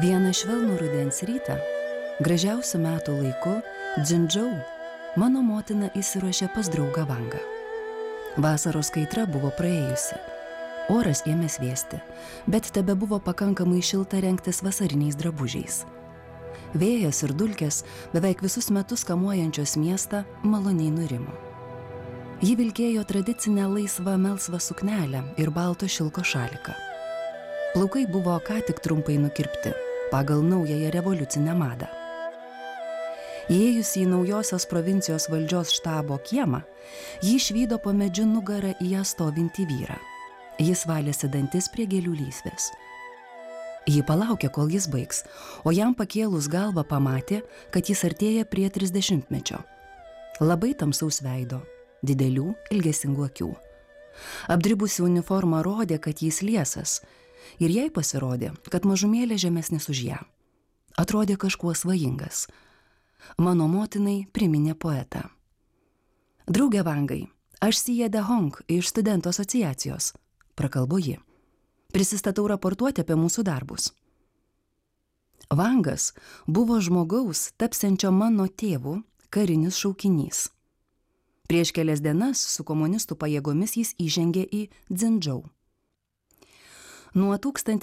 Vieną švelnų rudens rytą, gražiausių metų laiku, Dzindžou, mano motina įsiruošė pas draugą Vangą. Vasaros kaitra buvo praėjusi. Oras ėmė svėsti, bet tebe buvo pakankamai šilta rengtis vasariniais drabužiais. Vėjas ir dulkės, beveik visus metus kamuojančios miestą, maloniai nurimo. Ji vilkėjo tradicinę laisvą melsvą suknelę ir balto šilko šaliką. Plaukai buvo ką tik trumpai nukirpti, pagal naująją revoliucinę madą. Įėjusi į naujosios provincijos valdžios štabo kiemą, ji išvydo po medžiu nugarą į ją stovintį vyrą. Jis valėsi dantis prie gėlių lysvės. Ji palaukė, kol jis baigs, o jam pakėlus galvą pamatė, kad jis artėja prie 30-mečio. Labai tamsaus veido, didelių, ilgesingų akių. Apdribusi uniforma rodė, kad jis liesas, ir jai pasirodė, kad mažumėlė žemesnis už ją. Atrodė kažkuo svajingas. Mano motinai priminė poetą. Draugė Vangai, aš Sija De Hong iš studentų asociacijos, prakalbo ji. Prisistatau raportuoti apie mūsų darbus. Vangas buvo žmogaus, tapsiančio mano tėvu, karinis šaukinys. Prieš kelias dienas su komunistų pajėgomis jis įžengė į Dzindžou. Nuo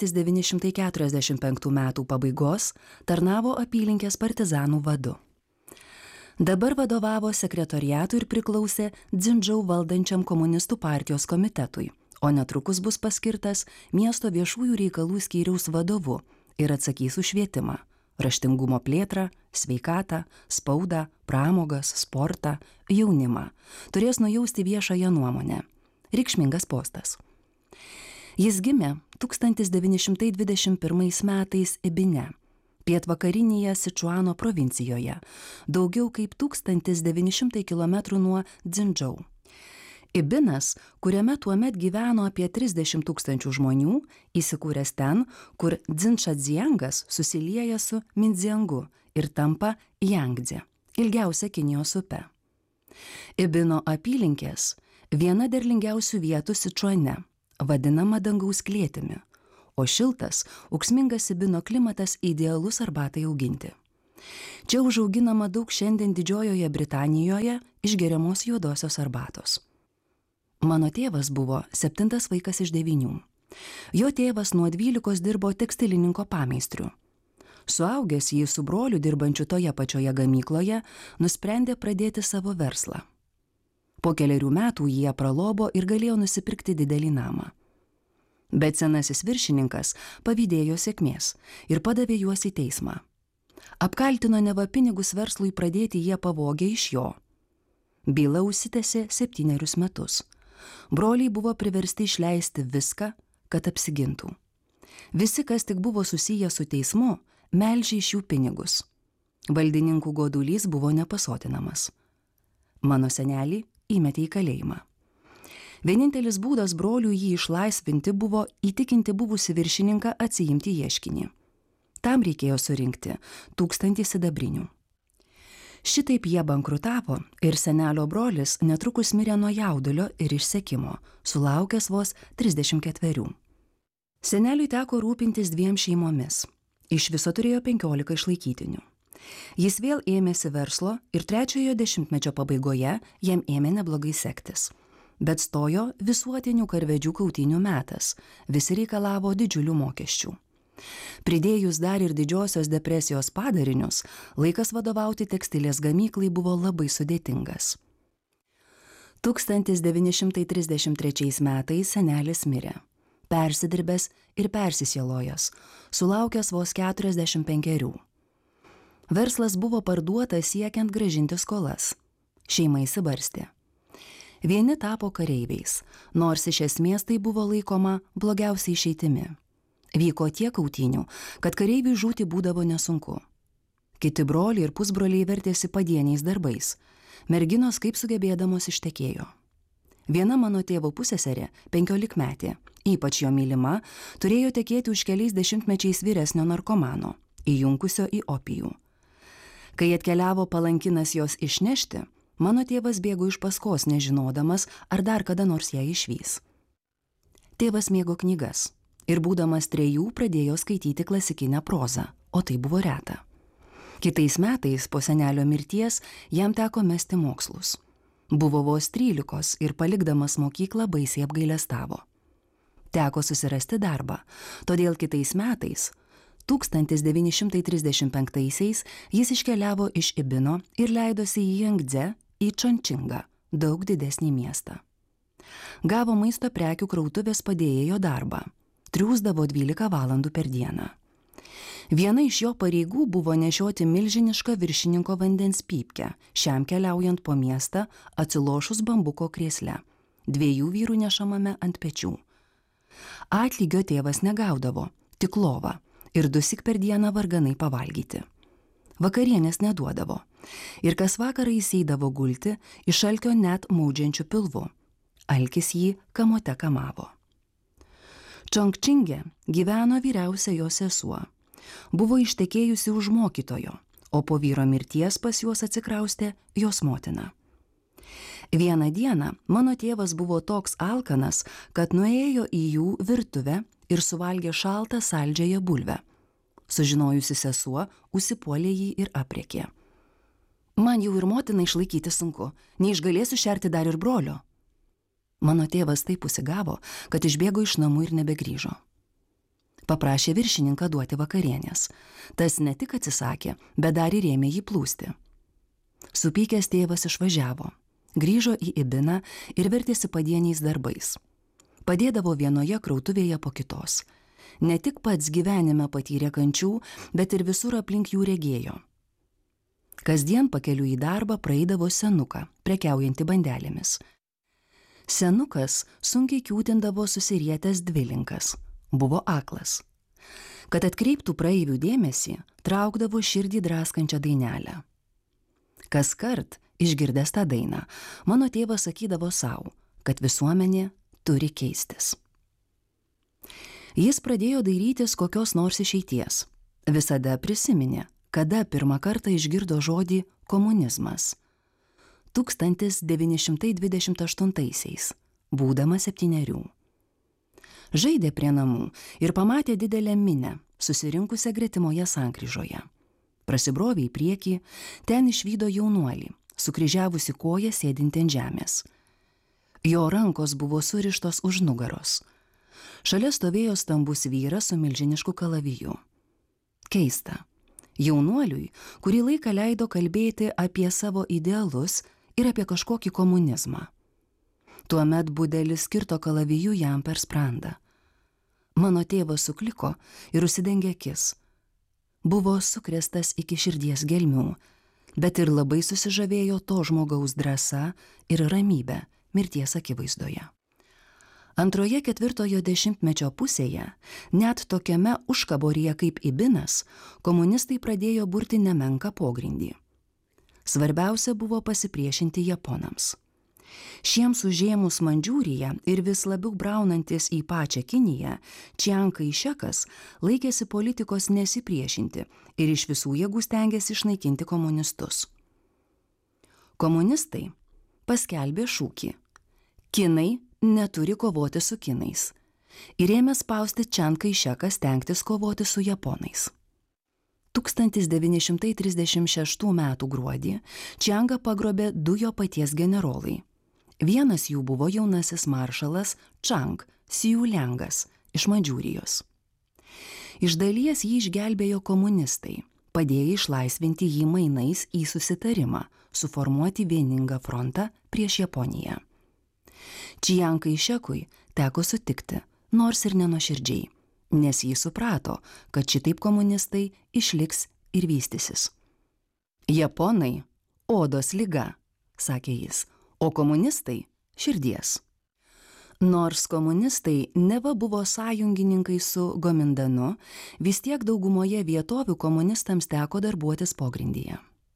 1945 metų pabaigos tarnavo apylinkės partizanų vadu. Dabar vadovavo sekretoriatui ir priklausė Dzindžou valdančiam komunistų partijos komitetui, o netrukus bus paskirtas miesto viešųjų reikalų skyriaus vadovu ir atsakys už švietimą, raštingumo plėtrą, sveikatą, spaudą, pramogas, sportą, jaunimą. Turės nujausti viešąją nuomonę. Reikšmingas postas. Jis gimė 1921 metais Ibine, pietvakarinėje Sičuano provincijoje, daugiau kaip 1900 km nuo Dzindžou. Ibinas, kuriame tuomet gyveno apie 30 000 žmonių, įsikūręs ten, kur Dzindžadziangas susilieja su Mindziangu ir tampa Jangdze, ilgiausia Kinijos upe. Ibino apylinkės viena derlingiausių vietų Sičuane, vadinama dangaus klėtimi, o šiltas, ūksmingas Ibino klimatas idealus arbatai auginti. Čia užauginama daug šiandien Didžiojoje Britanijoje išgeriamos juodosios arbatos. Mano tėvas buvo 7. vaikas iš 9. Jo tėvas nuo 12 dirbo tekstilininko pameistriu. Suaugęs jį su broliu dirbančiu toje pačioje gamykloje, nusprendė pradėti savo verslą. Po 4 metų jie pralobo ir galėjo nusipirkti didelį namą. Bet senasis viršininkas pavydėjo sėkmės ir padavė juos į teismą. Apkaltino neva pinigus verslui pradėti jie pavogė iš jo. Byla užsitęsė 7 metus. Broliai buvo priversti išleisti viską, kad apsigintų. Visi, kas tik buvo susiję su teismu, melžė iš jų pinigus. Valdininkų godulys buvo nepasotinamas. Mano senelį įmetė į kalėjimą. Vienintelis būdas brolių jį išlaisvinti buvo įtikinti buvusi viršininką atsiimti ieškinį. Tam reikėjo surinkti 1000 sidabrinių. Šitaip jie bankrutavo ir senelio brolis netrukus mirė nuo jaudulio ir išsekimo, sulaukęs vos 34. Seneliui teko rūpintis 2 šeimomis. Iš viso turėjo 15 išlaikytinių. Jis vėl ėmėsi verslo ir 3-ojo dešimtmečio pabaigoje jam ėmė neblogai sektis. Bet stojo visuotinių karvedžių kautynių metas, visi reikalavo didžiulių mokesčių. Pridėjus dar ir didžiosios depresijos padarinius, laikas vadovauti tekstilės gamyklai buvo labai sudėtingas. 1933 metais senelis mirė, persidirbęs ir persisielojęs, sulaukęs vos 45. Verslas buvo parduotas siekiant grąžinti skolas. Šeima įsibarstė. Vieni tapo kareiviais, nors iš esmės tai buvo laikoma blogiausia išeitimi. Vyko tiek kautynių, kad kareiviui žūti būdavo nesunku. Kiti broliai ir pusbroliai vertėsi padieniais darbais. Merginos kaip sugebėdamos ištekėjo. Viena mano tėvo pusseserė, 15-metė, ypač jo mylima, turėjo tekėti už keliais dešimtmečiais vyresnio narkomano, įjunkusio į opijų. Kai atkeliavo palankinas jos išnešti, mano tėvas bėgo iš paskos, nežinodamas, ar dar kada nors ją išvys. Tėvas mėgo knygas ir būdamas 3 pradėjo skaityti klasikinę prozą, o tai buvo reta. Kitais metais po senelio mirties jam teko mesti mokslus. Buvo vos 13 ir palikdamas mokyklą baisiai apgailestavo. Teko susirasti darbą, todėl kitais metais, 1935-aisiais, jis iškeliavo iš Ibino ir leidosi į Jangdze, į Čančingą, daug didesnį miestą. Gavo maisto prekių krautuvės padėjėjo darbą, triūsdavo 12 valandų per dieną. Viena iš jo pareigų buvo nešioti milžinišką viršininko vandens pypkę, šiam keliaujant po miestą atsilošus bambuko krėsle, 2 vyrų nešamame ant pečių. Atlygio tėvas negaudavo, tik lovą, ir 2syk per dieną varganai pavalgyti. Vakarienės neduodavo, ir kas vakarą jis eidavo gulti iš alkio net maudžiančių pilvu. Alkis jį kamote kamavo. Čongčinge gyveno vyriausia jo sesuo. Buvo ištekėjusi už mokytojo, o po vyro mirties pas juos atsikraustė jos motina. Vieną dieną mano tėvas buvo toks alkanas, kad nuėjo į jų virtuvę ir suvalgė šaltą saldžiąją bulvę. Sužinojusi sesuo, užsipuolė jį ir aprėkė. Man jau ir motiną išlaikyti sunku, neišgalėsiu šerti dar ir brolio. Mano tėvas taip užsigavo, kad išbėgo iš namų ir nebegrįžo. Paprašė viršininką duoti vakarienės. Tas ne tik atsisakė, bet dar ir ėmė jį plūsti. Supykęs tėvas išvažiavo. Grįžo į Ibiną ir vertėsi padieniais darbais. Padėdavo vienoje krautuvėje po kitos. Ne tik pats gyvenime patyrė kančių, bet ir visur aplink jų regėjo. Kasdien pakeliu į darbą praeidavo senuką, prekiaujantį bandelėmis. Senukas sunkiai kiūtindavo susirietęs dvilinkas. Buvo aklas. Kad atkreiptų praeivių dėmesį, traukdavo širdį draskančią dainelę. Kaskart, išgirdęs tą dainą, mano tėvas sakydavo savo, kad visuomenė turi keistis. Jis pradėjo dairytis kokios nors išeities. Visada prisiminė, kada pirmą kartą išgirdo žodį komunizmas. 1928-aisiais, būdamas 7. Žaidė prie namų ir pamatė didelę minią, susirinkusią gretimoje sankryžoje. Prasibrovė į priekį, ten išvydo jaunuolį, sukryžiavusi koją sėdinti ant žemės. Jo rankos buvo surištos už nugaros. Šalia stovėjo stambus vyras su milžinišku kalaviju. Keista. Jaunuoliui, kurį laiką leido kalbėti apie savo idealus ir apie kažkokį komunizmą. Tuomet budelis kirto kalaviju jam per sprandą. Mano tėvas sukliko ir užsidengė akis. Buvo sukrėstas iki širdies gelmių, bet ir labai susižavėjo to žmogaus drąsa ir ramybė mirties akivaizdoje. Antroje 4-ojo dešimtmečio pusėje, net tokiame užkaboryje kaip Ibinas, komunistai pradėjo burti nemenką pogrindį. Svarbiausia buvo pasipriešinti japonams. Šiems užėmus Mandžiūriją ir vis labiau braunantis į pačią Kiniją, Čiang Kai-šekas laikėsi politikos nesipriešinti ir iš visų jėgų stengėsi išnaikinti komunistus. Komunistai paskelbė šūkį "Kinai neturi kovoti su kinais" ir ėmė spausti Čiang Kai-šeką stengtis kovoti su japonais. 1936 m. gruodį Čiangą pagrobė 2 jo paties generolai. Vienas jų buvo jaunasis maršalas Čang Siuliangas iš Mandžiūrijos. Iš dalies jį išgelbėjo komunistai, padėjo išlaisvinti jį mainais į susitarimą, suformuoti vieningą frontą prieš Japoniją. Čiang Kai-šekui teko sutikti, nors ir nenuoširdžiai, nes jis suprato, kad šitaip komunistai išliks ir vystysis. Japonai – odos liga, sakė jis, o komunistai – širdies. Nors komunistai neva buvo sąjungininkai su Gomindanu, vis tiek daugumoje vietovių komunistams teko darbuotis pogrindyje.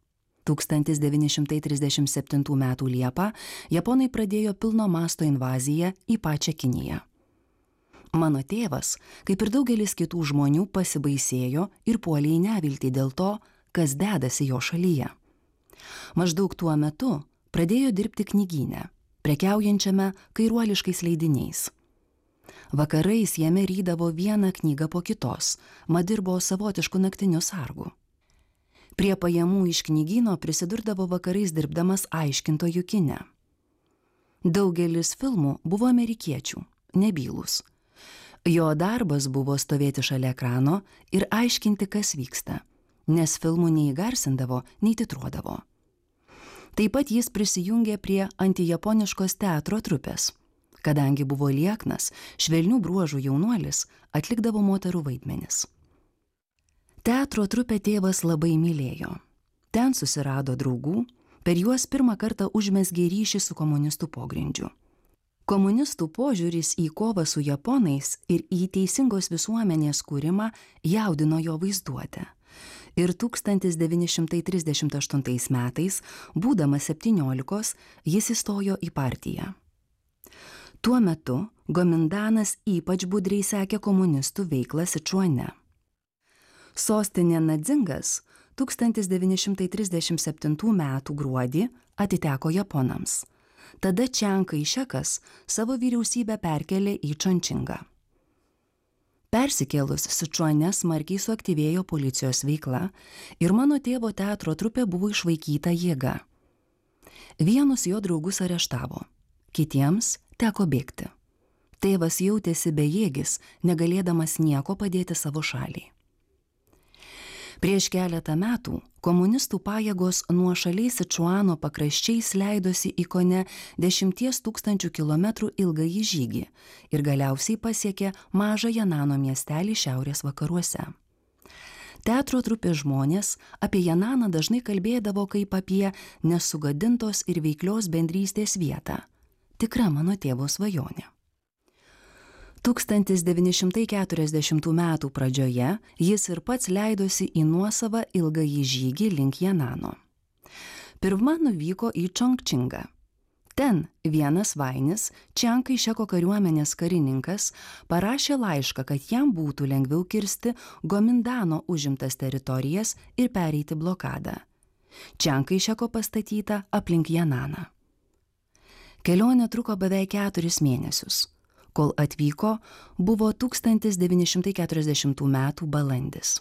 1937 m. Liepą japonai pradėjo pilno masto invaziją į pačią Kiniją. Mano tėvas, kaip ir daugelis kitų žmonių, pasibaisėjo ir puolė į neviltį dėl to, kas dedasi jo šalyje. Maždaug tuo metu pradėjo dirbti knygyne, prekiaujančiame kairuoliškais leidiniais. Vakarais jame rydavo vieną knygą po kitos, mat dirbo savotišku naktiniu sargu. Prie pajamų iš knygyno prisidurdavo vakarais dirbdamas aiškintoju kine. Daugelis filmų buvo amerikiečių, nebylūs. Jo darbas buvo stovėti šalia ekrano ir aiškinti, kas vyksta, nes filmų nei garsindavo, nei titruodavo. Taip pat jis prisijungė prie antijaponiškos teatro trupės. Kadangi buvo lieknas, švelnių bruožų jaunuolis, atlikdavo moterų vaidmenis. Teatro trupę tėvas labai mylėjo. Ten susirado draugų, per juos pirmą kartą užmezgė ryšį su komunistų pogrindžiu. Komunistų požiūris į kovą su japonais ir į teisingos visuomenės kūrimą jaudino jo vaizduotę. Ir 1938 metais, būdamas 17, jis įstojo į partiją. Tuo metu Gomindanas ypač budriai sekė komunistų veiklą Sičuane. Sostinė Nadzingas 1937 m. gruodį atiteko japonams. Tada Čiang Kai-šekas savo vyriausybę perkelė į Čončingą. Persikėlus Sičuane smarkiai suaktyvėjo policijos veikla ir mano tėvo teatro trupė buvo išvaikyta jėga. Vienus jo draugus areštavo, kitiems teko bėgti. Tėvas jautėsi bejėgis, negalėdamas nieko padėti savo šaliai. Prieš keletą metų komunistų pajėgos nuošaliai Sičuano pakraščiais leidosi į kone 10 000 kilometrų ilgąjį žygį ir galiausiai pasiekė mažą Janano miestelį šiaurės vakaruose. Teatro trupės žmonės apie Jananą dažnai kalbėdavo kaip apie nesugadintos ir veiklios bendrystės vietą. Tikra mano tėvo svajonė. 1940 metų pradžioje jis ir pats leidosi į nuosavą ilgąjį žygį link Janano. Pirma nuvyko į Čongčingą. Ten vienas Vainis, Čiang Kai-šeko kariuomenės karininkas, parašė laišką, kad jam būtų lengviau kirsti Gomindano užimtas teritorijas ir pereiti blokadą. Čiang Kai-šeko pastatyta aplink Jananą. Kelionė truko beveik 4 mėnesius. Kol atvyko, buvo 1940 metų balandis.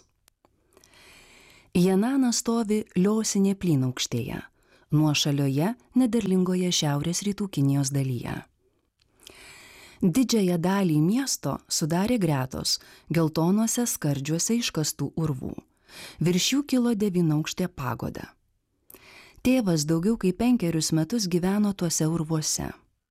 Jananas stovi Liosinė plynaukštėje, nuošalioje nederlingoje šiaurės rytų Kinijos dalyje. Didžiąją dalį miesto sudarė gretos geltonuose skardžiuose iškastų urvų. Virš jų kilo 9-aukštė pagoda. Tėvas daugiau kaip 5 metus gyveno tuose urvuose.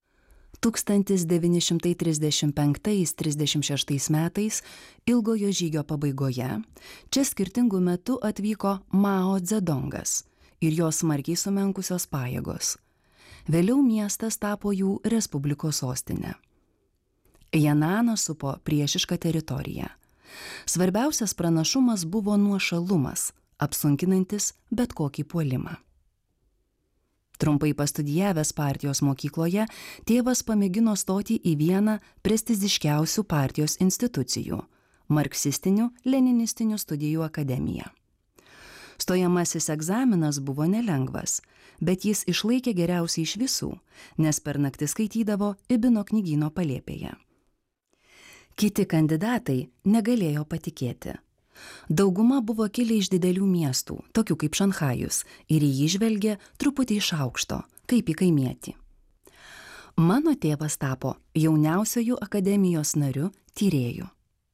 1935–36 metais, ilgojo žygio pabaigoje, čia skirtingų metų atvyko Mao Dzedongas ir jos smarkiai sumenkusios pajėgos. Vėliau miestas tapo jų respublikos sostinė. Jananą supo priešiška teritorija. Svarbiausias pranašumas buvo nuošalumas, apsunkinantis bet kokį puolimą. Trumpai pastudijavęs partijos mokykloje, tėvas pamėgino stoti į vieną prestižiškiausių partijos institucijų – marksistinių leninistinių studijų akademiją. Stojamasis egzaminas buvo nelengvas, bet jis išlaikė geriausiai iš visų, nes per naktį skaitydavo Ibino knygyno palėpėje. Kiti kandidatai negalėjo patikėti. Dauguma buvo kilę iš didelių miestų, tokių kaip Šanchajus, ir į jį žvelgė truputį iš aukšto, kaip į kaimietį. Mano tėvas tapo jauniausiojų akademijos nariu tyrėju.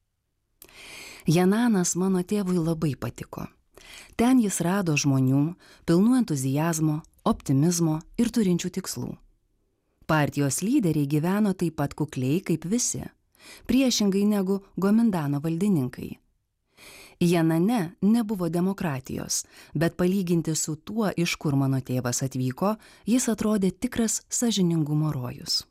Jananas mano tėvui labai patiko. Ten jis rado žmonių, pilnų entuziazmo, optimizmo ir turinčių tikslų. Partijos lyderiai gyveno taip pat kukliai kaip visi, priešingai negu Gomindano valdininkai. Janane nebuvo demokratijos, bet palyginti su tuo, iš kur mano tėvas atvyko, jis atrodė tikras sąžiningumo rojus.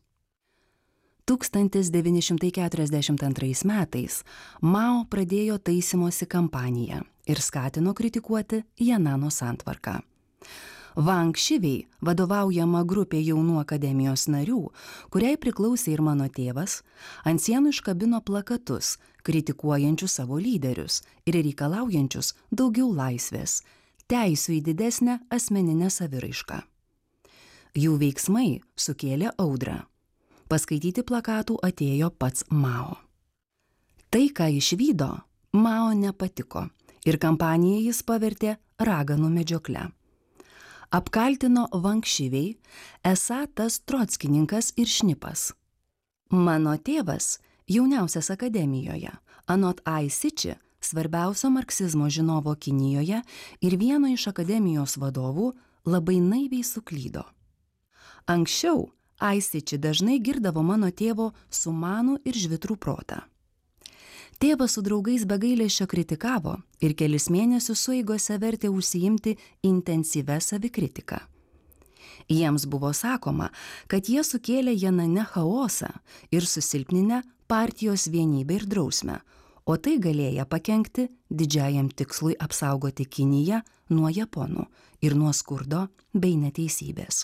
1942 metais Mao pradėjo taisymosi kampaniją ir skatino kritikuoti Janano santvarką. Vang Šiviai, vadovaujama grupė jaunų akademijos narių, kuriai priklausė ir mano tėvas, ant sienų iškabino plakatus, kritikuojančius savo lyderius ir reikalaujančius daugiau laisvės, teisių į didesnę asmeninę saviraišką. Jų veiksmai sukėlė audrą. Paskaityti plakatų atėjo pats Mao. Tai, ką išvydo, Mao nepatiko ir kampaniją jis pavertė raganų medžiokle. Apkaltino Vankšiviai, esą tas trockininkas ir šnipas. Mano tėvas, jauniausias akademijoje, anot Ai Siči, svarbiausio marksizmo žinovo Kinijoje ir vieno iš akademijos vadovų, labai naiviai suklydo. Anksčiau Ai Siči dažnai girdavo mano tėvo sumanų ir žvitrų protą. Tėvas su draugais be gailesčio kritikavo ir kelis mėnesius sueigose vertė užsiimti intensyvę savikritiką. Jiems buvo sakoma, kad jie sukėlė Janane chaosą ir susilpninę partijos vienybę ir drausmę, o tai galėjo pakenkti didžiajam tikslui apsaugoti Kiniją nuo japonų ir nuo skurdo bei neteisybės.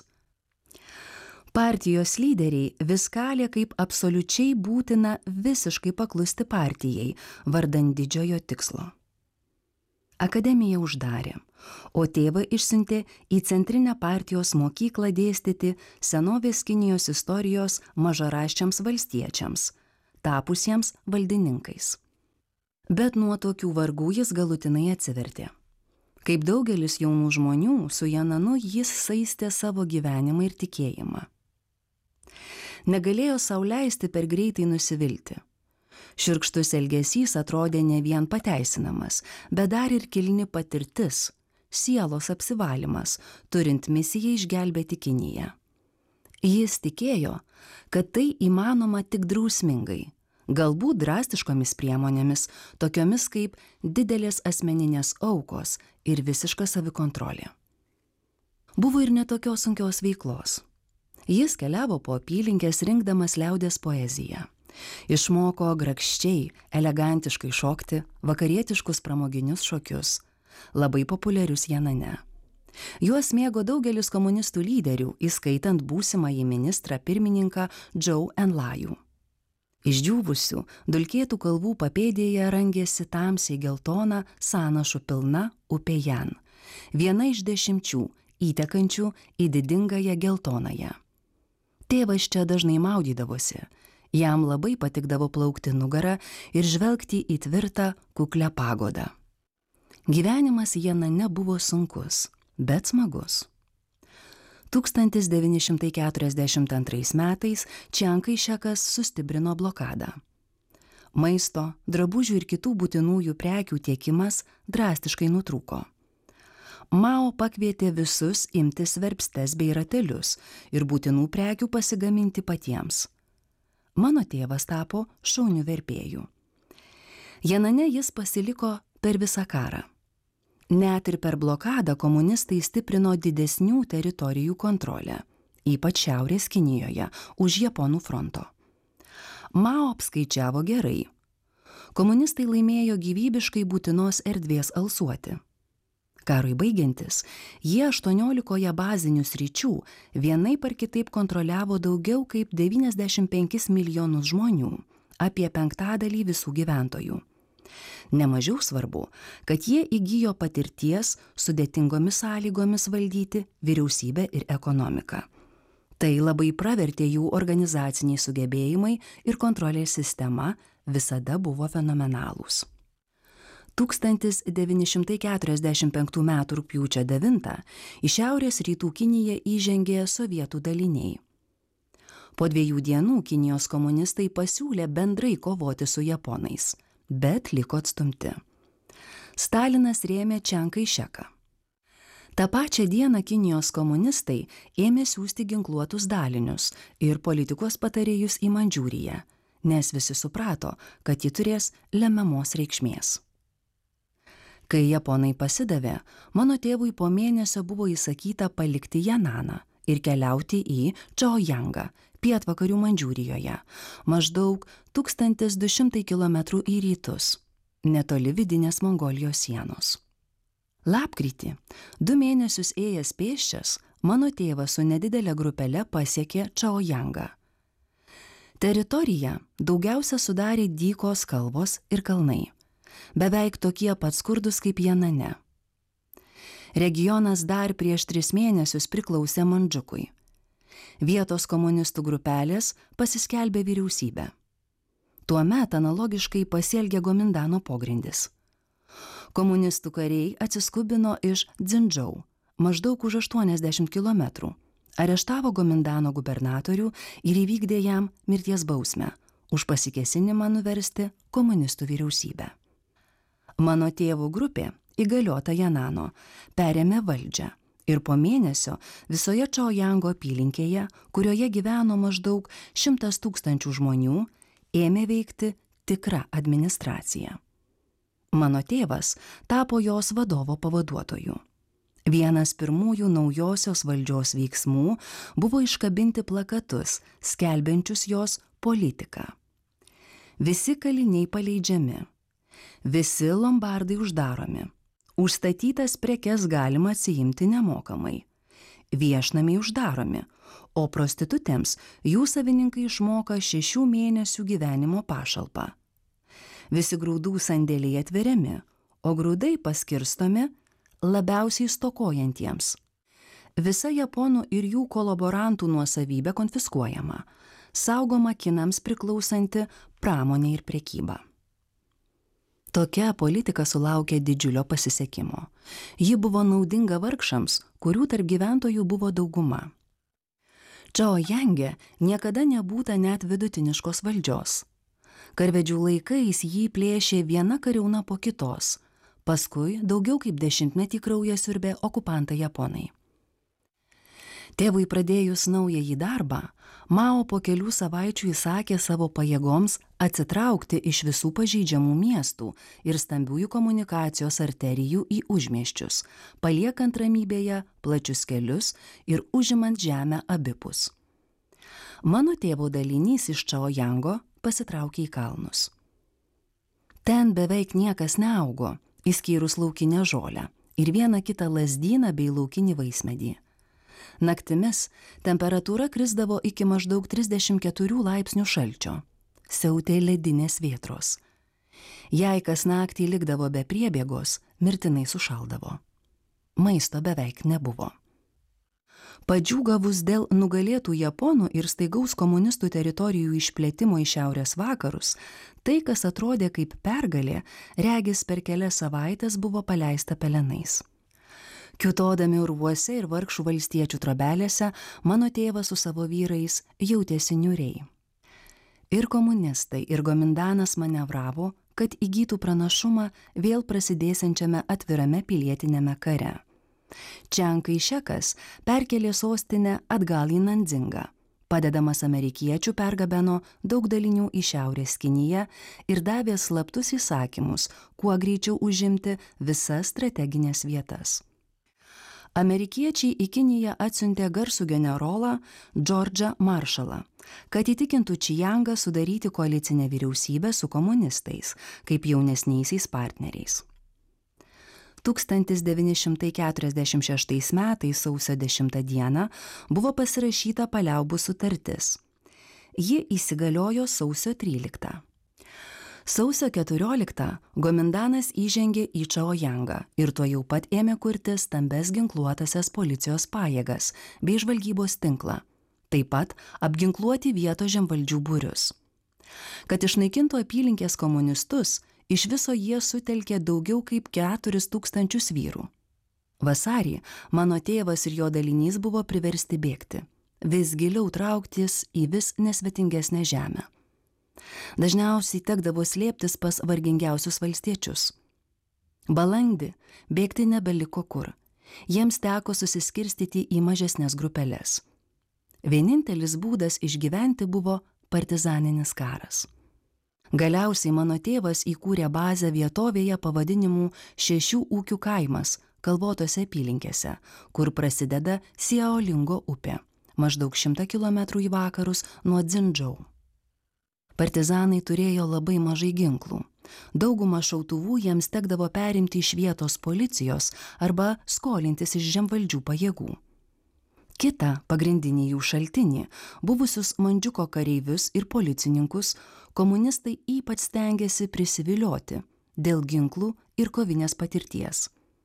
Partijos lyderiai vis kalė kaip absoliučiai būtina visiškai paklusti partijai, vardan didžiojo tikslo. Akademiją uždarė, o tėvą išsiuntė į centrinę partijos mokyklą dėstyti senovės Kinijos istorijos mažaraščiams valstiečiams, tapusiems valdininkais. Bet nuo tokių vargų jis galutinai atsivertė. Kaip daugelis jaunų žmonių, su Jananu jis saistė savo gyvenimą ir tikėjimą. Negalėjo sau leisti per greitai nusivilti. Šiurkštus elgesys atrodė ne vien pateisinamas, bet dar ir kilni patirtis, sielos apsivalymas, turint misiją išgelbėti Kiniją. Jis tikėjo, kad tai įmanoma tik drausmingai, galbūt drastiškomis priemonėmis, tokiomis kaip didelės asmeninės aukos ir visiška savikontrolė. Buvo ir netokios sunkios veiklos. Jis keliavo po apylinkės rinkdamas liaudies poeziją. Išmoko grakščiai, elegantiškai šokti vakarietiškus pramoginius šokius, labai populiarius Janane. Juos mėgo daugelis komunistų lyderių, įskaitant būsimąjį ministrą pirmininką Zhou Enlajų. Išdžiūvusių, dulkėtų kalvų papėdėje rangėsi tamsiai geltona, sąnašų pilna upė Jan, viena iš 10 įtekančių į didingąją geltonąją. Tėvas čia dažnai maudydavosi, jam labai patikdavo plaukti nugarą ir žvelgti į tvirtą, kuklią pagodą. Gyvenimas Janane buvo sunkus, bet smagus. 1942 metais Čiang Kai-šekas sustiprino blokadą. Maisto, drabužių ir kitų būtinųjų prekių tiekimas drastiškai nutrūko. Mao pakvietė visus imtis verpstes bei ratelius ir būtinų prekių pasigaminti patiems. Mano tėvas tapo šauniu verpėju. Janane jis pasiliko per visą karą. Net ir per blokadą komunistai stiprino didesnių teritorijų kontrolę, ypač Šiaurės Kinijoje, už Japonų fronto. Mao apskaičiavo gerai. Komunistai laimėjo gyvybiškai būtinos erdvės alsuoti. Karui baigiantis, jie 18 bazinių sričių vienaip ar kitaip kontroliavo daugiau kaip 95 milijonus žmonių, apie 1/5 visų gyventojų. Nemažiau svarbu, kad jie įgijo patirties sudėtingomis sąlygomis valdyti vyriausybę ir ekonomiką. Tai labai pravertė jų organizaciniai sugebėjimai ir kontrolės sistema visada buvo fenomenalūs. 1945 m. rugpjūčio 9 į Šiaurės rytų Kiniją įžengė sovietų daliniai. Po 2 dienų Kinijos komunistai pasiūlė bendrai kovoti su japonais, bet liko atstumti. Stalinas rėmė Čiang Kai-šeką. Ta pačią dieną Kinijos komunistai ėmė siųsti ginkluotus dalinius ir politikos patarėjus į Mandžiūriją, nes visi suprato, kad ji turės lemiamos reikšmės. Kai japonai pasidavė, mano tėvui po mėnesio buvo įsakyta palikti Jananą ir keliauti į Čaojangą, pietvakarių Mandžiūrijoje, maždaug 1200 km į rytus, netoli vidinės Mongolijos sienos. Lapkritį, 2 mėnesius ėjęs pėsčias, mano tėvas su nedidelė grupele pasiekė Čaojangą. Teritoriją daugiausia sudarė dykos kalvos ir kalnai, beveik tokie pat skurdus kaip Janane. Regionas dar prieš 3 mėnesius priklausė Mandžukui. Vietos komunistų grupelės pasiskelbė vyriausybę. Tuomet analogiškai pasielgė Gomindano pogrindis. Komunistų kariai atsiskubino iš Dzindžou, maždaug už 80 km, areštavo Gomindano gubernatorių ir įvykdė jam mirties bausmę už pasikėsinimą nuversti komunistų vyriausybę. Mano tėvo grupė, įgaliota Janano, perėmė valdžią ir po mėnesio visoje Čaojango apylinkėje, kurioje gyveno maždaug 100 000 žmonių, ėmė veikti tikra administracija. Mano tėvas tapo jos vadovo pavaduotoju. Vienas pirmųjų naujosios valdžios veiksmų buvo iškabinti plakatus, skelbiančius jos politiką. Visi kaliniai paleidžiami, visi lombardai uždaromi, užstatytas prekes galima atsiimti nemokamai, viešnamiai uždaromi, o prostitutėms jų savininkai išmoka 6 mėnesių gyvenimo pašalpą. Visi grūdų sandėliai atveriami, o grūdai paskirstomi labiausiai stokojantiems. Visa japonų ir jų kolaborantų nuosavybė konfiskuojama, saugoma kinams priklausanti pramonė ir prekyba. Tokia politika sulaukė didžiulio pasisekimo. Ji buvo naudinga vargšams, kurių tarp gyventojų buvo dauguma. Čaojange niekada nebūta net vidutiniškos valdžios. Karvedžių laikais jį plėšė viena kariauna po kitos, paskui daugiau kaip 10 metį kraują siurbė okupantai japonai. Tėvui pradėjus naująjį darbą, Mao po kelių savaičių įsakė savo pajėgoms atsitraukti iš visų pažeidžiamų miestų ir stambiųjų komunikacijos arterijų į užmiesčius, paliekant ramybėje plačius kelius ir užimant žemę abipus. Mano tėvo dalinys iš Čaojango pasitraukė į kalnus. Ten beveik niekas neaugo, išskyrus laukinę žolę ir vieną kitą lazdyną bei laukinį vaismedį. Naktimis temperatūra krisdavo iki maždaug 34 laipsnių šalčio. Siautė ledinės vėtros. Jei kas naktį likdavo be priebėgos, mirtinai sušaldavo. Maisto beveik nebuvo. Padžiūgavus dėl nugalėtų japonų ir staigaus komunistų teritorijų išplėtimo į šiaurės vakarus, tai, kas atrodė kaip pergalė, regis per kelias savaitės buvo paleista pelenais. Kiūtodami urvuose ir vargšų valstiečių trobelėse, mano tėvas su savo vyrais jautėsi niūriai. Ir komunistai, ir Gomindanas manevravo, kad įgytų pranašumą vėl prasidėsiančiame atvirame pilietinėme kare. Čiang Kai-šekas perkelė sostinę atgal į Nandzingą, padedamas amerikiečių pergabeno daug dalinių į Šiaurės Kiniją ir davė slaptus įsakymus, kuo greičiau užimti visas strateginės vietas. Amerikiečiai į Kiniją atsiuntė garsų generolą Džordžą Maršalą, kad įtikintų Čiangą sudaryti koalicinę vyriausybę su komunistais, kaip jaunesniaisiais partneriais. 1946 metais sausio 10 dieną buvo pasirašyta paliaubų sutartis. Ji įsigaliojo sausio 13. Sausio 14 Gomindanas įžengė į Čaojangą ir tuojau pat ėmė kurti stambes ginkluotasias policijos pajėgas bei žvalgybos tinklą, taip pat apginkluoti vietos žemvaldžių būrius. Kad išnaikintų apylinkės komunistus, iš viso jie sutelkė daugiau kaip 4000 vyrų. Vasarį mano tėvas ir jo dalinys buvo priversti bėgti, vis giliau trauktis į vis nesvetingesnę žemę. Dažniausiai tekdavo slėptis pas vargingiausius valstiečius. Balandį bėgti nebeliko kur. Jiems teko susiskirstyti į mažesnės grupeles. Vienintelis būdas išgyventi buvo partizaninis karas. Galiausiai mano tėvas įkūrė bazę vietovėje pavadinimu 6 ūkių kaimas kalvotose apylinkėse, kur prasideda Siaolingo upė, maždaug 100 km į vakarus nuo Dzindžou. Partizanai turėjo labai mažai ginklų. Daugumą šautuvų jiems tekdavo perimti iš vietos policijos arba skolintis iš žemvaldžių pajėgų. Kitą pagrindinį jų šaltinį, buvusius Mandžiuko kareivius ir policininkus, komunistai ypač stengiasi prisivilioti dėl ginklų ir kovinės patirties.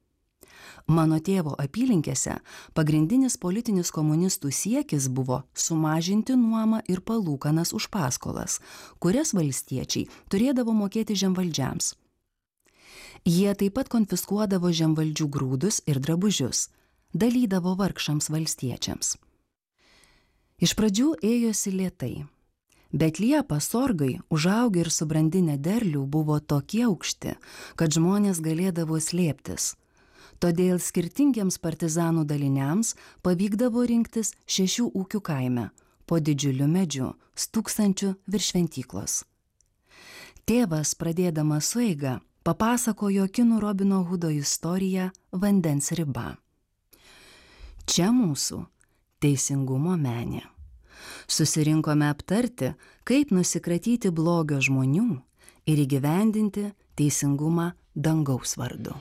Mano tėvo apylinkėse pagrindinis politinis komunistų siekis buvo sumažinti nuomą ir palūkanas už paskolas, kurias valstiečiai turėdavo mokėti žemvaldžiams. Jie taip pat konfiskuodavo žemvaldžių grūdus ir drabužius, dalydavo vargšams valstiečiams. Iš pradžių ėjosi lėtai, bet liepa sorgai, užaugę ir subrandinę derlių, buvo tokie aukšti, kad žmonės galėdavo slėptis. Todėl skirtingiems partizanų daliniams pavykdavo rinktis 6 ūkių kaime, po didžiuliu medžiu, stūksančiu virš šventyklos. Tėvas, pradėdamas sueigą, papasakojo kinų Robino Hudo istoriją Vandens riba. Čia mūsų teisingumo menė. Susirinkome aptarti, kaip nusikratyti blogio žmonių ir įgyvendinti teisingumą dangaus vardu.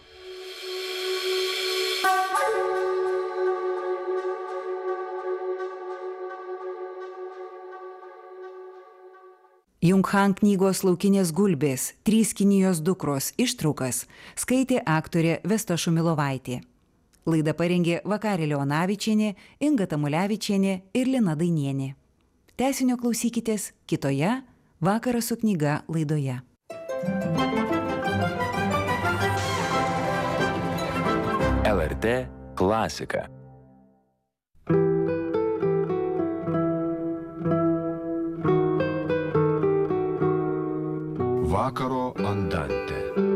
Jung-Han knygos Laukinės gulbės, 3 Kinijos dukros ištraukas skaitė aktorė Vesta Šumilovaitė. Laidą parengė Vakarė Leonavičienė, Inga Tamulevičienė ir Lina Dainienė. Tęsinio klausykitės kitoje Vakaras su knyga laidoje. LRT klasika. Vakaro andantė.